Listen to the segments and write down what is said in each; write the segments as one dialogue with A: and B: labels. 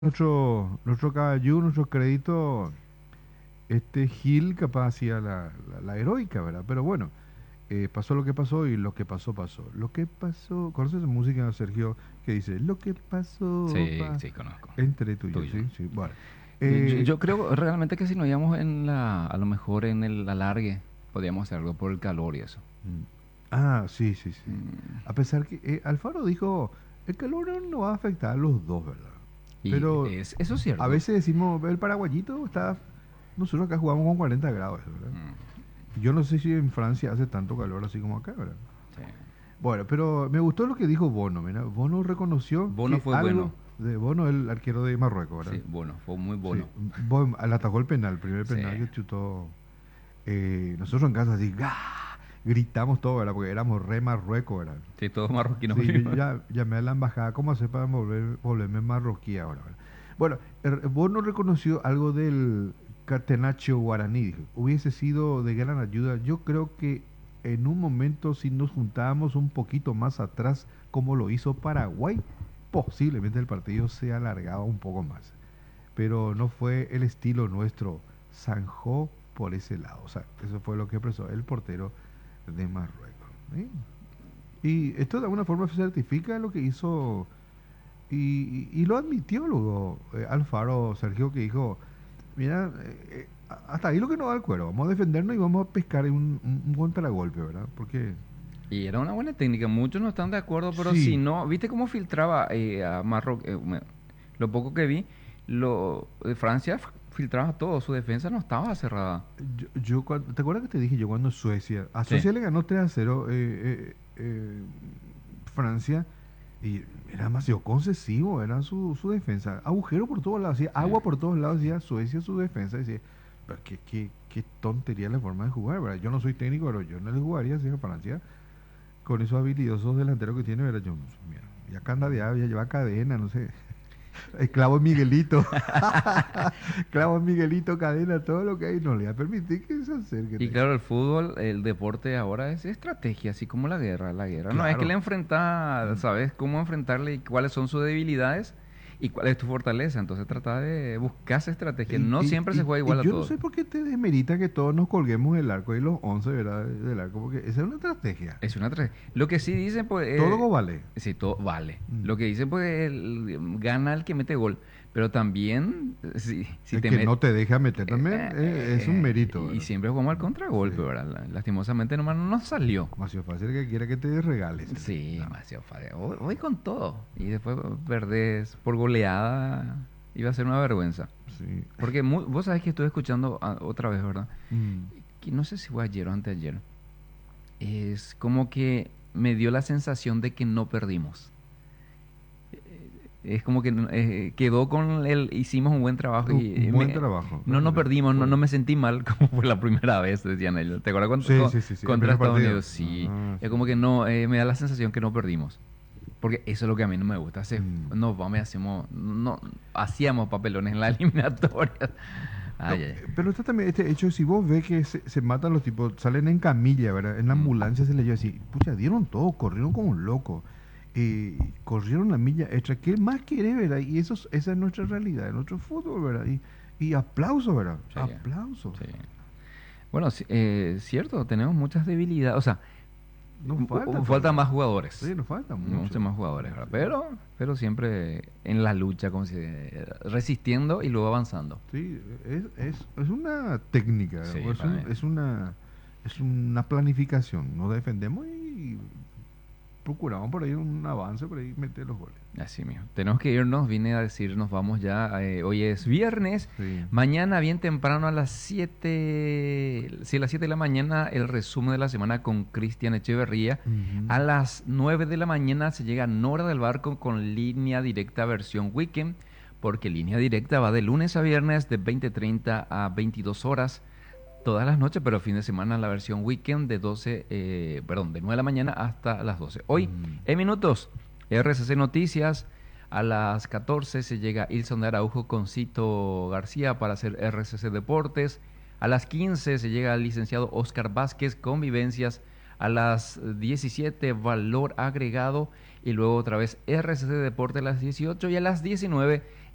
A: nuestro caballú, nuestro crédito, Gil capaz hacía la heroica, ¿verdad? Pero bueno, pasó lo que pasó y lo que pasó, pasó. Lo que pasó, ¿conoces música, Sergio? Que dice, lo que pasó,
B: Sí, sí, conozco.
A: entre tú y yo,
B: Tuyo.
A: ¿sí? Sí, bueno.
B: Yo
A: Eh,
B: creo realmente que si nos íbamos a lo mejor en el alargue, podríamos hacer algo por el calor y eso.
A: mm, ah, sí, sí, sí.
B: Mm,
A: A pesar que Alfaro dijo, el calor no va a afectar a los dos, ¿verdad? Pero
B: eso es
A: a
B: cierto.
A: veces decimos, el paraguayito está, nosotros acá jugamos con 40 grados, ¿verdad?
B: Mm,
A: Yo no sé si en Francia hace tanto calor así como acá, ¿verdad?
B: sí.
A: Bueno, pero me gustó lo que dijo Bono, mira. Bono reconoció
B: Bono
A: que
B: fue
A: algo
B: bueno.
A: de Bono, el arquero de Marruecos, ¿verdad?
B: Sí, bueno, fue muy
A: Sí,
B: bueno.
A: Bono, atajó el penal, el primer
B: Sí,
A: penal que chutó. Nosotros en casa así, ¡gah! Gritamos todo, ¿verdad? Porque éramos re Marruecos, ¿verdad?
B: sí, todos marroquinos
A: Sí, yo
B: primero.
A: ya llamé a la embajada, ¿cómo hacer para volverme marroquí ahora, ¿verdad? Bueno, Bono reconoció algo del Catenaccio guaraní, dijo. Hubiese sido de gran ayuda. Yo creo que en un momento, si nos juntábamos un poquito más atrás, como lo hizo Paraguay, posiblemente el partido se alargaba un poco más. Pero no fue el estilo nuestro. Zanjó por ese lado. O sea, eso fue lo que expresó el portero de Marruecos. ¿Sí? Y esto de alguna forma certifica lo que hizo y lo admitió luego Alfaro, Sergio, que dijo, mira, hasta ahí lo que nos da el cuero, vamos a defendernos y vamos a pescar un contragolpe, ¿verdad? Porque
B: Y era una buena técnica. Muchos no están de acuerdo, pero si
A: sí,
B: no, ¿viste cómo filtraba a Marruecos? Lo poco que vi, Francia filtraba todo. Su defensa no estaba cerrada.
A: ¿te acuerdas que te dije yo cuando Suecia, a
B: Sí.
A: Suecia le ganó 3-0 Francia y era demasiado concesivo, era su defensa, agujero por todos lados, hacía
B: Sí.
A: agua por todos lados, hacía Suecia su defensa, decía, pero qué tontería la forma de jugar, ¿verdad? Yo no soy técnico, pero yo no le jugaría así a Francia con esos habilidosos delanteros que tiene, ¿verdad? Yo, mira, ya candadeaba, ya lleva cadena, no sé. Clavo Miguelito. Clavo Miguelito, cadena, todo lo que hay. No le va a permitir que se acerquen
B: Y
A: ahí.
B: claro, el fútbol, el deporte ahora es estrategia, así como la guerra. La guerra no es que le
A: Claro.
B: enfrentas,
A: Mm.
B: sabes cómo enfrentarle y cuáles son sus debilidades y cuál es tu fortaleza. Entonces trata de buscar esa estrategia.
A: Y,
B: No
A: y,
B: siempre se
A: y,
B: juega
A: y
B: igual a
A: yo no
B: todos.
A: sé por qué te desmerita que todos nos colguemos del arco y los 11, ¿verdad? Del arco, porque esa es una estrategia.
B: Es una estrategia. Lo que sí dicen, pues,
A: Todo vale.
B: sí, todo vale.
A: Mm.
B: Lo que dicen, pues, gana el que mete gol. Pero también, si
A: El
B: te
A: que
B: metes.
A: no te deja meter también es un mérito,
B: Y
A: ¿verdad?
B: siempre jugamos al
A: Sí.
B: contragolpe, ¿verdad? Lastimosamente nomás no nos salió.
A: Más fácil que quiera que te regales.
B: Sí,
A: No.
B: demasiado fácil. Voy con todo. Y después perdés por goleada. Iba a ser una vergüenza.
A: Sí.
B: Porque vos sabés que estuve escuchando otra vez, ¿verdad?
A: Mm.
B: Que no sé si fue ayer o anteayer. Es como que me dio la sensación de que no perdimos. Es como que quedó con el, hicimos un buen trabajo
A: Un
B: y
A: buen trabajo,
B: no nos
A: realmente.
B: perdimos, no,
A: Fue.
B: no me sentí mal como fue la primera vez, decían ellos. ¿Te acuerdas
A: Sí, sí, sí, sí. El
B: contra
A: primer
B: Estados
A: partido.
B: Unidos? Sí,
A: Ah,
B: es
A: sí.
B: como que no, me da la sensación que no perdimos. Porque eso es lo que a mí no me gusta.
A: Mm.
B: No, vamos, no, hacíamos papelones en la eliminatoria.
A: No,
B: Ay, ay.
A: pero está también este hecho, si vos ves que se matan los tipos, salen en camilla, ¿verdad? En la
B: Mm.
A: ambulancia se les lleva así, pucha, dieron todo, corrieron como un loco, corrieron la milla extra, ¿qué más querés, verdad? Y esa es nuestra realidad, es nuestro fútbol, ¿verdad? Y aplauso, ¿verdad?
B: Sí,
A: Aplauso.
B: sí. Bueno, cierto, tenemos muchas debilidades. O sea,
A: Nos falta
B: faltan
A: todavía.
B: más jugadores.
A: Sí, nos falta mucho.
B: Muchos más jugadores, ¿verdad?
A: Sí,
B: Pero siempre en la lucha, como si, resistiendo y luego avanzando.
A: sí, es una técnica,
B: Sí,
A: o
B: para mí.
A: es una planificación. Nos defendemos y procuramos por ahí un avance, por ahí meter los goles.
B: Así mismo. Tenemos que irnos, vine a decir, nos vamos ya. Hoy es viernes.
A: Sí.
B: Mañana, bien temprano, a las 7, sí, a las 7 de la mañana, el resumen de la semana con Cristian Echeverría.
A: Ujú.
B: A las 9 de la mañana se llega a Nora del Barco con línea directa versión weekend, porque línea directa va de lunes a viernes de 20:30 a 22 horas. Todas las noches, pero fin de semana la versión weekend de 12, perdón, de 9 de la mañana hasta las 12. Hoy,
A: Mm.
B: en minutos, RCC Noticias. A las 14 se llega Ilson de Araujo con Cito García para hacer RCC Deportes. A las 15 se llega el licenciado Oscar Vázquez con Vivencias. A las 17 Valor Agregado. Y luego otra vez RCC Deportes a las 18. Y a las 19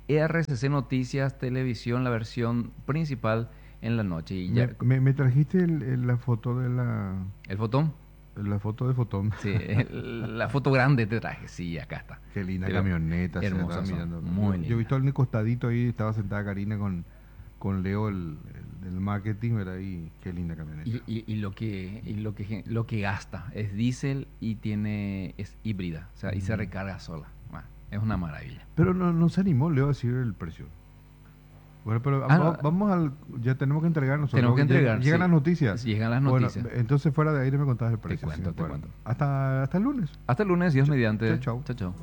B: RCC Noticias Televisión, la versión principal en la noche. Y ya,
A: Me trajiste la foto de
B: ¿el fotón?
A: la foto de Fotón.
B: Sí, la foto grande te traje, sí, acá está.
A: Qué linda
B: Pero
A: camioneta.
B: hermosa,
A: se estaba mirando.
B: muy
A: Yo he visto
B: linda.
A: al costadito ahí, estaba sentada Karina con Leo, del marketing, ¿verdad? Y qué linda camioneta.
B: Y lo que gasta es diésel y es híbrida, o sea, y se recarga sola. Bueno, es una maravilla.
A: Pero no se animó Leo a decir el precio. Bueno, pero
B: No,
A: vamos ya tenemos que entregar nosotros.
B: tenemos que entregar.
A: Llegan
B: Sí.
A: las noticias.
B: Llegan las
A: Bueno,
B: noticias.
A: entonces fuera de ahí me contás el precio.
B: cuento,
A: sí,
B: te
A: bueno.
B: cuento.
A: Hasta el lunes.
B: Hasta el lunes, Dios mediante.
A: Chao.
B: Chao, chao.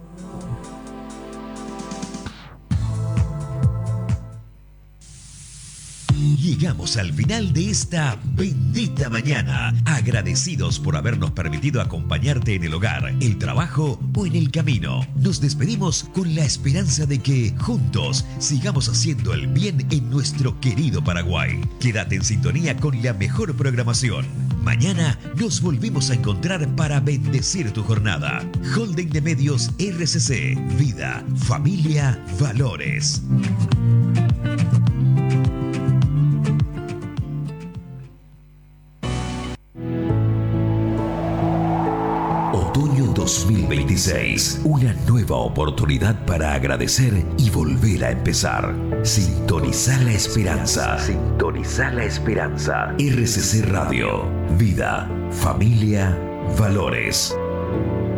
C: Llegamos al final de esta bendita mañana, agradecidos por habernos permitido acompañarte en el hogar, el trabajo o en el camino. Nos despedimos con la esperanza de que juntos sigamos haciendo el bien en nuestro querido Paraguay. Quédate en sintonía con la mejor programación. Mañana nos volvemos a encontrar para bendecir tu jornada. Holding de Medios RCC, Vida, Familia, Valores. Otoño 2026, una nueva oportunidad para agradecer y volver a empezar. Sintoniza la esperanza. Sintoniza la esperanza. RCC Radio, Vida, Familia, Valores.